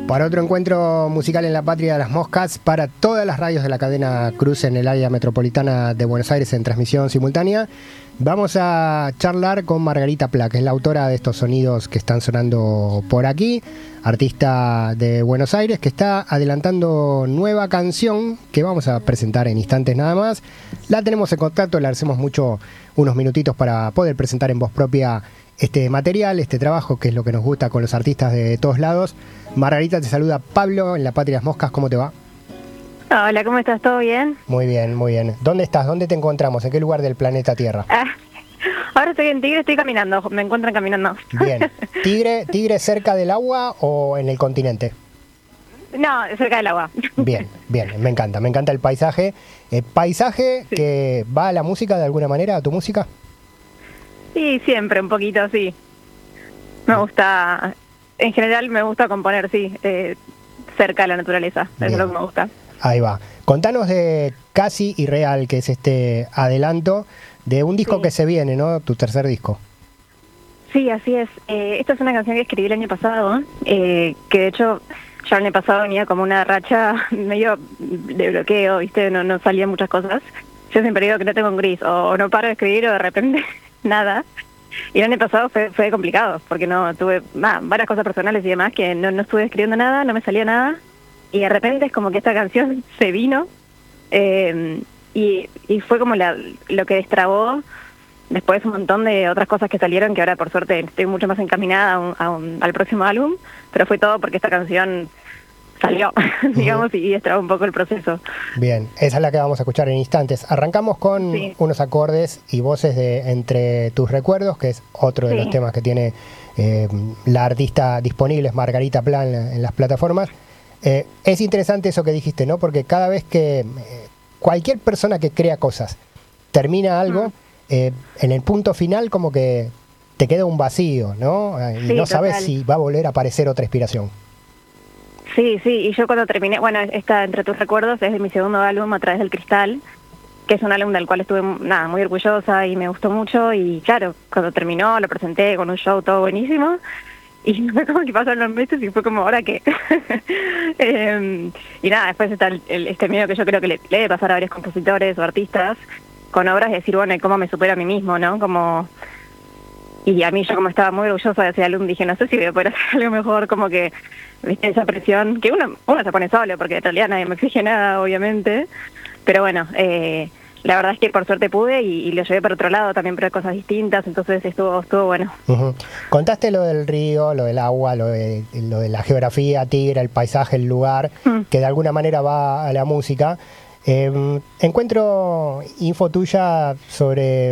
Para otro encuentro musical en la Patria de las Moscas, para todas las radios de la cadena Cruz en el área metropolitana de Buenos Aires en transmisión simultánea, vamos a charlar con Margarita Pla, que es la autora de estos sonidos que están sonando por aquí, artista de Buenos Aires, que está adelantando nueva canción que vamos a presentar en instantes nada más. La tenemos en contacto, le hacemos unos minutitos para poder presentar en voz propia este material, este trabajo, que es lo que nos gusta con los artistas de todos lados. Margarita, te saluda Pablo en la Patria de las Moscas, ¿cómo te va? Hola, ¿cómo estás? ¿Todo bien? Muy bien, muy bien. ¿Dónde estás? ¿Dónde te encontramos? ¿En qué lugar del planeta Tierra? Ahora estoy en Tigre, estoy caminando, me encuentran caminando. Bien. ¿Tigre cerca del agua o en el continente? No, cerca del agua. Bien, me encanta el paisaje. ¿Paisaje sí, que va a la música de alguna manera, a tu música? Sí, siempre, un poquito, sí. Me gusta, en general me gusta componer, sí, cerca de la naturaleza, eso es lo que me gusta. Ahí va. Contanos de Casi y Real, que es este adelanto de un disco que se viene, ¿no? Tu tercer disco. Sí, así es. Esta es una canción que escribí el año pasado, que de hecho ya el año pasado venía como una racha medio de bloqueo, ¿viste? No salían muchas cosas. Yo siempre digo que no tengo un gris, o no paro de escribir o de repente nada. Y el año pasado fue complicado, porque no tuve varias cosas personales y demás, que no estuve escribiendo nada, no me salía nada. Y de repente es como que esta canción se vino, y fue como lo que destrabó después un montón de otras cosas que salieron, que ahora por suerte estoy mucho más encaminada al próximo álbum, pero fue todo porque esta canción salió, digamos, y destrabó un poco el proceso. Bien, esa es la que vamos a escuchar en instantes. Arrancamos con unos acordes y voces de Entre tus recuerdos, que es otro de los temas que tiene la artista disponible, es Margarita Pla en las plataformas. Es interesante eso que dijiste, ¿no? Porque cada vez que cualquier persona que crea cosas termina algo, en el punto final como que te queda un vacío, ¿no? Y no sabes si va a volver a aparecer otra inspiración. Sí, y yo cuando terminé, bueno, esta Entre tus recuerdos es de mi segundo álbum, A través del cristal, que es un álbum del cual estuve muy orgullosa y me gustó mucho, y claro, cuando terminó lo presenté con un show todo buenísimo, y fue como que pasaron los meses y fue como, ¿ahora qué? Y nada, después está este miedo que yo creo que le debe pasar a varios compositores o artistas con obras, de decir, bueno, ¿y cómo me supero a mí mismo, no? Y a mí, yo como estaba muy orgullosa de ese álbum, dije, no sé si voy a poder hacer algo mejor, como que, viste, esa presión, que uno se pone solo, porque en realidad nadie me exige nada, obviamente, pero bueno, la verdad es que por suerte pude y lo llevé para otro lado, también para cosas distintas, entonces estuvo bueno. Contaste lo del río, lo del agua, lo de la geografía, Tigre, el paisaje, el lugar, que de alguna manera va a la música. Encuentro info tuya sobre